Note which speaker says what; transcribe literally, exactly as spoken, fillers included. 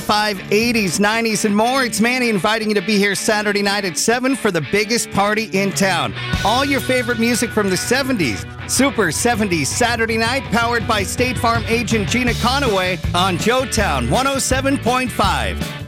Speaker 1: five, eighties, nineties, and more. It's Manny inviting you to be here Saturday night at seven for the biggest party in town. All your favorite music from the seventies. Super seventies Saturday night, powered by State Farm agent Gina Conaway on Joetown one oh seven point five.